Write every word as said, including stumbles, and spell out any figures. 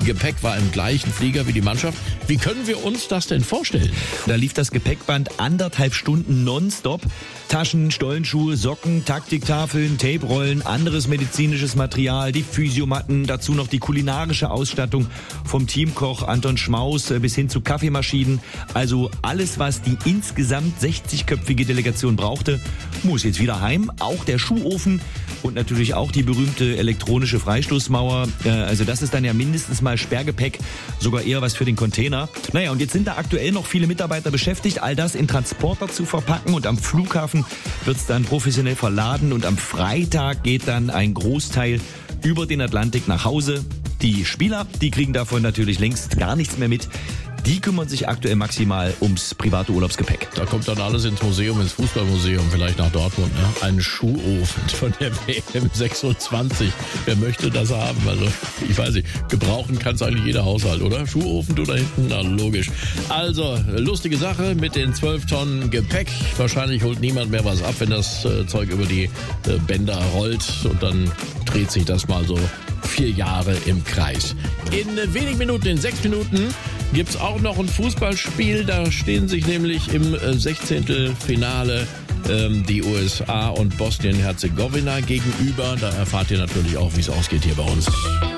Gepäck war im gleichen Flieger wie die Mannschaft. Wie können wir uns das denn vorstellen? Da lief das Gepäckband anderthalb Stunden nonstop. Taschen, Stollenschuhe, Socken, Taktiktafeln, Tape-Rollen, anderes medizinisches Material, die Physiomatten, dazu noch die kulinarische Ausstattung vom Teamkoch Anton Schmaus bis hin zu Kaffeemaschinen. Also alles, was die insgesamt sechzigköpfige Delegation brauchte, muss jetzt wieder heim. Auch der Schuhofen und natürlich auch die berühmte elektronische Freistoßmauer. Also das ist dann ja mindestens mal Sperrgepäck, sogar eher was für den Container. Naja, und jetzt sind da aktuell noch viele Mitarbeiter beschäftigt, all das in Transporter zu verpacken, und am Flughafen wird es dann professionell verladen, und am Freitag geht dann ein Großteil über den Atlantik nach Hause. Die Spieler, die kriegen davon natürlich längst gar nichts mehr mit. Die kümmern sich aktuell maximal ums private Urlaubsgepäck. Da kommt dann alles ins Museum, ins Fußballmuseum, vielleicht nach Dortmund. Ne? Ein Schuhofen von der W M sechsundzwanzig. Wer möchte das haben? Also, ich weiß nicht, gebrauchen kann es eigentlich jeder Haushalt, oder? Schuhofen, du da hinten? Na, logisch. Also, lustige Sache mit den zwölf Tonnen Gepäck. Wahrscheinlich holt niemand mehr was ab, wenn das äh, Zeug über die äh, Bänder rollt. Und dann dreht sich das mal so vier Jahre im Kreis. In äh, wenigen Minuten, in sechs Minuten, gibt's auch noch ein Fußballspiel. Da stehen sich nämlich im äh, Sechzehntelfinale ähm, die U S A und Bosnien-Herzegowina gegenüber. Da erfahrt ihr natürlich auch, wie es ausgeht hier bei uns.